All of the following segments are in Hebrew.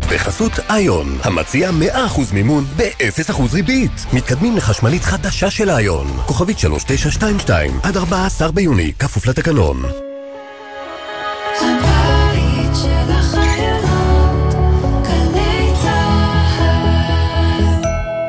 בחסות איון, המציע 100% מימון ב-0% ריבית. מתקדמים לחשמלית חדשה של איון. כוכבית 3922 עד 14 ביוני, כפוף לתקנון. הבית של החיילות, גלי צהל.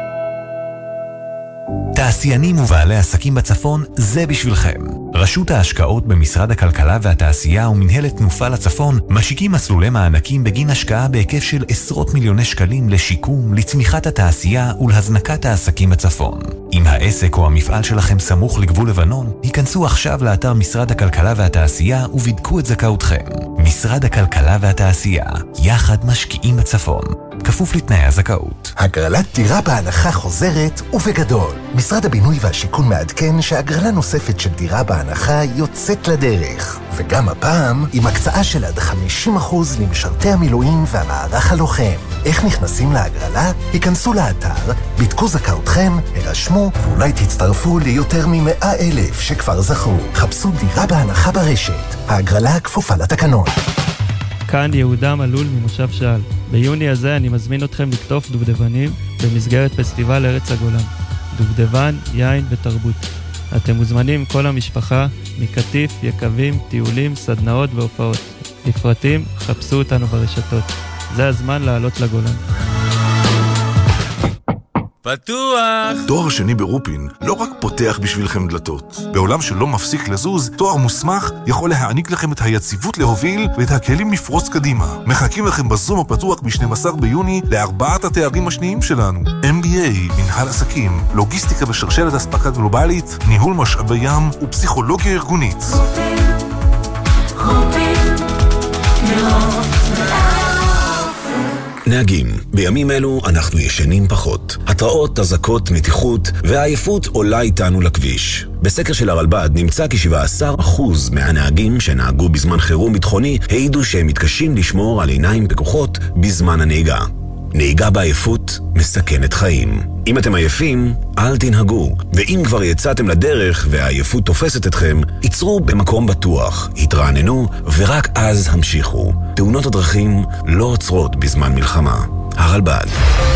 תעשיינים ובעלי עסקים בצפון, זה בשבילכם. רשות ההשקעות במשרד הכלכלה והתעשייה ומנהלת תנופה לצפון משיקים מסלולי מענקים בגין השקעה בהיקף של עשרות מיליוני שקלים לשיקום, לצמיחת התעשייה ולהזנקת העסקים בצפון. אם העסק או המפעל שלכם סמוך לגבול לבנון, היכנסו עכשיו לאתר משרד הכלכלה והתעשייה ובדקו את זכאותכם. משרד הכלכלה והתעשייה, יחד משקיעים בצפון. כפוף לתנאי הזכאות. הגרלת דירה בהנחה חוזרת ובגדול. משרד הבינוי והשיכון מעדכן שהגרלה נוספת של דירה בהנחה יוצאת לדרך. וגם הפעם עם הקצאה של עד 50% למשרתי המילואים והמערך הלוחם. איך נכנסים להגרלה? היכנסו לאתר, בדקו זכאותכם, הרשמו ואולי תצטרפו ליותר מ100,000 שכבר זכו. חפשו דירה בהנחה ברשת. ההגרלה כפופה לתקנון. כאן יהודה מלול ממושב שעל. ביוני הזה אני מזמין אתכם לקטוף דובדבנים במסגרת פסטיבל ארץ הגולן. דובדבן, יין ותרבות. אתם מוזמנים כל המשפחה, מקטיף, יקבים, טיולים, סדנאות והופעות. לפרטים, חפשו אותנו ברשתות. זה הזמן לעלות לגולן. פתוח! תואר שני ברופין לא רק פותח בשבילכם דלתות. בעולם שלא מפסיק לזוז, תואר מוסמך יכול להעניק לכם את היציבות להוביל ואת הכלים לפרוץ קדימה. מחכים לכם בזום הפתוח ב-12 ביוני לארבעת התארים השניים שלנו. MBA, מנהל עסקים, לוגיסטיקה בשרשרת אספקה גלובלית, ניהול משאבי ים ופסיכולוגיה ארגונית. נהגים, בימים אלו אנחנו ישנים פחות. התראות, הזקות, מתיחות והעייפות עולה איתנו לכביש. בסקר של הרלב"ד נמצא כי 17% מהנהגים שנהגו בזמן חירום ביטחוני העידו שהם מתקשים לשמור על עיניים פקוחות בזמן הנהיגה. נהיגה בעייפות מסכנת חיים. אם אתם עייפים, אל תנהגו. ואם כבר יצאתם לדרך והעייפות תופסת אתכם, ייצרו במקום בטוח, התרעננו ורק אז המשיכו. תאונות הדרכים לא עוצרות בזמן מלחמה. הרלב"ד.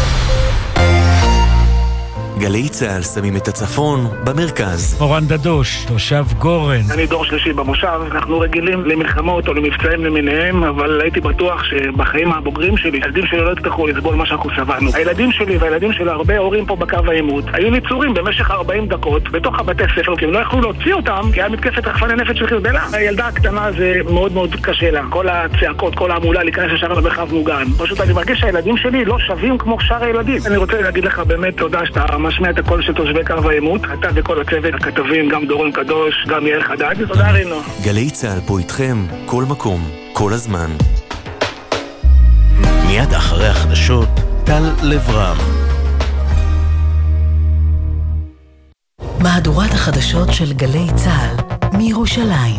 גלי צהל שמים את הצפון במרכז. אורן דדוש, תושב גורן. אני דור שלישי במושב, אנחנו רגילים למלחמות או למבצעים למיניהם, אבל הייתי בטוח שבחיים הבוגרים שלי, הילדים שלי לא יצטרכו לסבול מה שאנחנו סבלנו. הילדים שלי והילדים של הרבה הורים פה בקו העימות היו ניצורים במשך 40 דקות בתוך הבתי ספר, כי הם לא יכלו להוציא אותם, כי היה מתקפת רחפני נפץ של חיזבאללה. הילדה הקטנה זה מאוד מאוד קשה לה, כל הצעקות, כל העמולה להיכנס לשם במרחב מוגן. פשוט אני מרגיש שהילדים שלי לא שווים כמו שאר הילדים. אני רוצה להגיד לך באמת תודה שאתה משמיע את הקול של תושבי קו העימות, אתה וכל הצוות, הכתבים, גם דורון קדוש, גם יעל חדד. תודה רינו. גלי צהל פה איתכם, כל מקום, כל הזמן. מיד אחרי החדשות, טל לברם. מהדורת החדשות של גלי צהל מירושלים.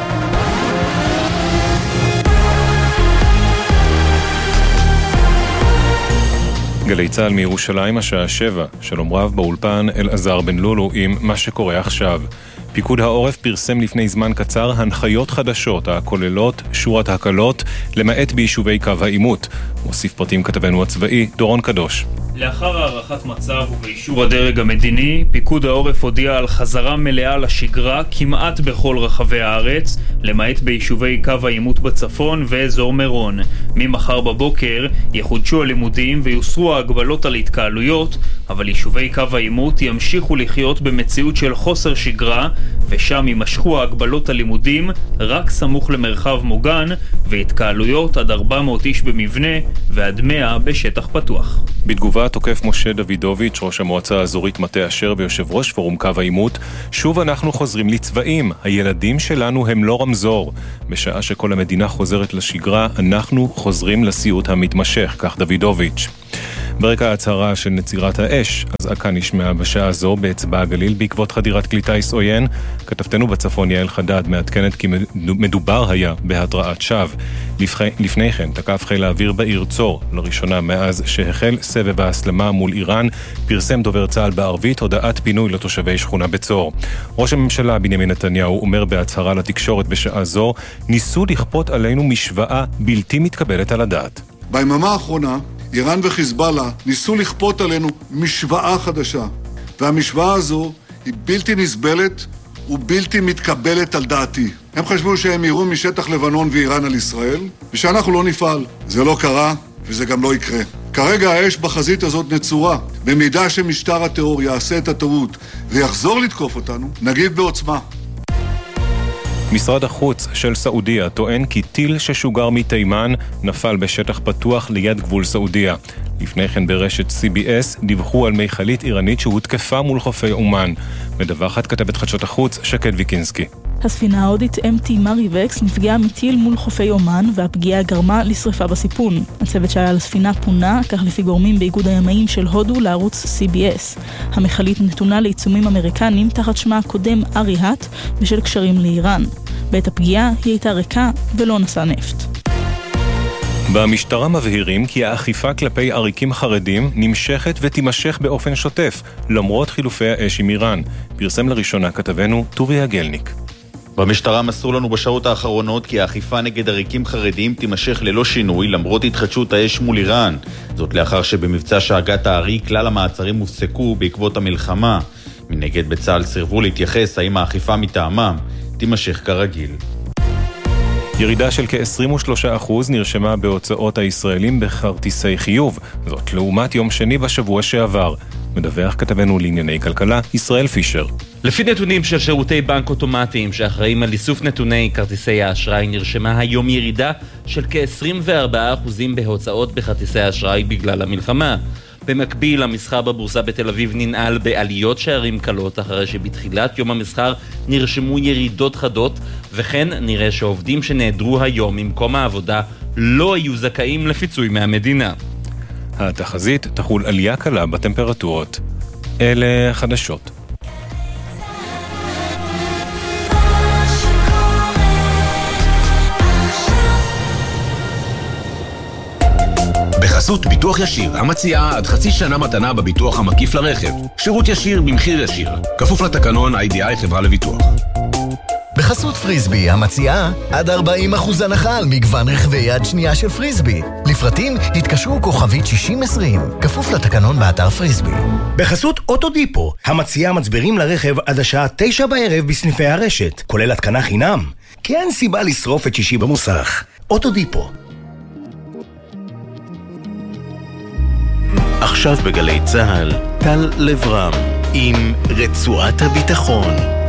גלי צהל מירושלים, השעה 7, שלום רב באולפן אלעזר בן לולו עם מה שקורה עכשיו. פיקוד העורף פרסם לפני זמן קצר הנחיות חדשות הכוללות שורת הקלות למעט ביישובי קו העימות. מוסיף פרטים כתבנו הצבאי דורון קדוש. לאחר הערכת מצב ובאישור הדרג המדיני, פיקוד העורף הודיע על חזרה מלאה לשגרה כמעט בכל רחבי הארץ, למעט ביישובי קו העימות בצפון ואזור מירון. ממחר בבוקר יחודשו הלימודים ויוסרו ההגבלות על התקהלויות, אבל יישובי קו העימות ימשיכו לחיות במציאות של חוסר שגרה, ושם יימשכו ההגבלות הלימודים רק סמוך למרחב מוגן, והתקהלויות עד 400 איש במבנה ועד 100 בשטח פתוח. בתגובה תוקף משה דוידוביץ', ראש המועצה האזורית מטה אשר ויושב ראש פורום קו העימות, שוב אנחנו חוזרים לצבעים. הילדים שלנו הם לא רמזור. בשעה שכל המדינה חוזרת לשגרה, אנחנו חוזרים לסיוט המתמשך, כך דוידוביץ'. ברקע ההצהרה של נצירת האש, אזעקה נשמעה בשעה זו באצבע הגליל בעקבות חדירת כלי טיס עוין. כתבתנו בצפון יעל חדד מעדכנת כי מדובר היה בהתרעת שווא. לפני כן תקף חיל האוויר בעיר צור, לראשונה מאז שהחל סבב ההסלמה מול איראן, פרסם דובר צה"ל בערבית הודעת פינוי לתושבי שכונה בצור. ראש הממשלה בנימין נתניהו אומר בהצהרה לתקשורת בשעה זו, ניסו לכפות עלינו משוואה בלתי מתקבלת על הדעת. ביממה האחרונה, איראן וחיזבאללה ניסו לכפות עלינו משוואה חדשה, והמשוואה הזו היא בלתי נסבלת ובלתי מתקבלת על דעתי. הם חשבו שהם יראו משטח לבנון ואיראן על ישראל, ושאנחנו לא נפעל. זה לא קרה, וזה גם לא יקרה. כרגע האש בחזית הזאת נצורה. במידה שמשטר הטרור יעשה את הטעות ויחזור לתקוף אותנו, נגיב בעוצמה. משרד החוץ של סעודיה טוען כי טיל ששוגר מתימן נפל בשטח פתוח ליד גבול סעודיה. לפני כן ברשת CBS דיווחו על מיכלית איראנית שהותקפה מול חופי אומן. מדווחת כתבת חדשות החוץ שקד ויקינסקי. הספינה ההודית MT מריבקס נפגעה מטיל מול חופי אומן, והפגיעה גרמה לשריפה בסיפון. הצוות שהיה על הספינה פונה, כך לפי גורמים באיגוד הימאים של הודו לערוץ CBS. המכלית נתונה לעיצומים אמריקנים תחת שמה הקודם אריהט בשל קשרים לאיראן. בעת הפגיעה היא הייתה ריקה ולא נשאה נפט. במשטרה מבהירים כי האכיפה כלפי עריקים חרדים נמשכת ותימשך באופן שוטף, למרות חילופי האש עם איראן. פרסם לראשונה כתבנו טובי הגלניק. במשטרה מסרו לנו בשעות האחרונות כי האכיפה נגד עריקים חרדים תימשך ללא שינוי למרות התחדשות האש מול איראן. זאת לאחר שבמבצע שהגת העריק כלל המעצרים הופסקו בעקבות המלחמה. מנגד בצה"ל סירבו להתייחס האם האכיפה מטעמם תימשך כרגיל. ירידה של כ-23% נרשמה בהוצאות הישראלים בכרטיסי חיוב, זאת לעומת יום שני בשבוע שעבר. מדווח כתבנו לענייני כלכלה, ישראל פישר. לפי נתונים של שירותי בנק אוטומטיים שאחראים על איסוף נתוני כרטיסי האשראי, נרשמה היום ירידה של כ-24% בהוצאות בכרטיסי האשראי בגלל המלחמה. במקביל, המסחר בבורסה בתל אביב ננעל בעליות שערים קלות, אחרי שבתחילת יום המסחר נרשמו ירידות חדות, וכן נראה שעובדים שנעדרו היום ממקום העבודה לא היו זכאים לפיצוי מהמדינה. התחזית תחול עלייה קלה בטמפרטורות. אלה חדשות. בחסות ביטוח ישיר, המציעה עד חצי שנה מתנה בביטוח המקיף לרכב. שירות ישיר במחיר ישיר. כפוף לתקנון IDI חברה לביטוח. בחסות פריסבי, המציעה עד 40% הנחה על מגוון רכבי יד שנייה של פריסבי. לפרטים התקשרו כוכבית 6020. כפוף לתקנון באתר פריסבי. בחסות אוטודיפו, המציעה מצברים לרכב עד השעה 9 בערב בסניפי הרשת, כולל התקנה חינם. כי אין סיבה לשרוף את שישי במוסך. אוטודיפו. עכשיו בגלי צהל, טל לברם עם רצועת הביטחון.